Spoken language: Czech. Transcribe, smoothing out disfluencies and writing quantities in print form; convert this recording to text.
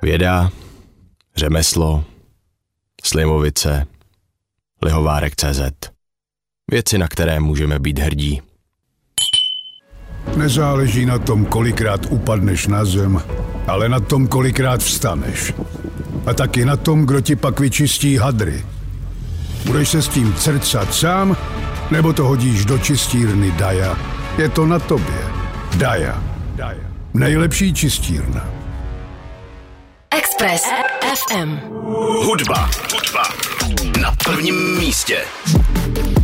Věda, řemeslo, Slimovice, Lihovárek.cz. Věci, na které můžeme být hrdí. Nezáleží na tom, kolikrát upadneš na zem, ale na tom, kolikrát vstaneš. A taky na tom, kdo ti pak vyčistí hadry. Budeš se s tím crcat sám, nebo to hodíš do čistírny Daja? Je to na tobě. Daja. Nejlepší čistírna. Express FM. Hudba na prvním místě.